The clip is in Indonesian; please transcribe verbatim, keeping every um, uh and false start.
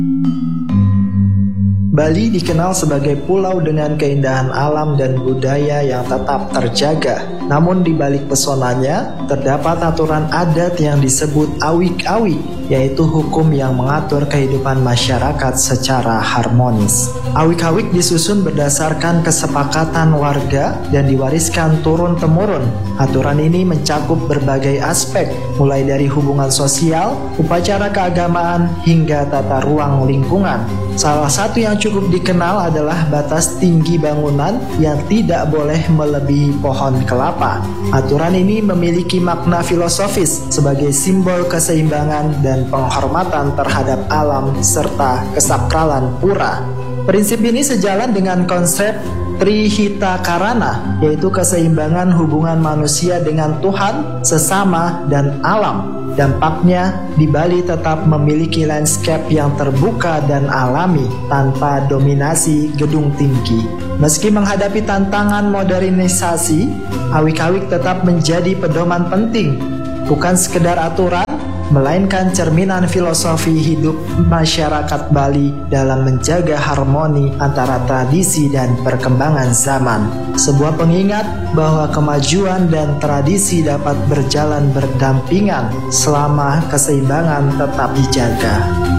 Bali dikenal sebagai pulau dengan keindahan alam dan budaya yang tetap terjaga. Namun di balik pesonanya, terdapat aturan adat yang disebut awik-awik, yaitu hukum yang mengatur kehidupan masyarakat secara harmonis. Awik-awik disusun berdasarkan kesepakatan warga dan diwariskan turun-temurun. Aturan ini mencakup berbagai aspek, mulai dari hubungan sosial, upacara keagamaan, hingga tata ruang lingkungan. Salah satu yang cukup dikenal adalah batas tinggi bangunan yang tidak boleh melebihi pohon kelapa. Aturan ini memiliki makna filosofis sebagai simbol keseimbangan dan penghormatan terhadap alam serta kesakralan pura. Prinsip ini sejalan dengan konsep Trihita Karana, yaitu keseimbangan hubungan manusia dengan Tuhan, sesama, dan alam. Dampaknya, di Bali tetap memiliki landscape yang terbuka dan alami tanpa dominasi gedung tinggi. Meski menghadapi tantangan modernisasi, awik-awik tetap menjadi pedoman penting, bukan sekedar aturan, melainkan cerminan filosofi hidup masyarakat Bali dalam menjaga harmoni antara tradisi dan perkembangan zaman. Sebuah pengingat bahwa kemajuan dan tradisi dapat berjalan berdampingan selama keseimbangan tetap dijaga.